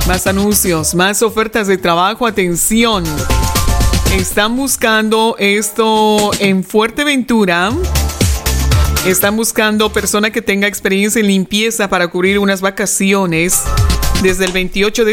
Más anuncios, más ofertas de trabajo. Atención. Están buscando esto en Fuerteventura. Están buscando persona que tenga experiencia en limpieza para cubrir unas vacaciones desde el 28 de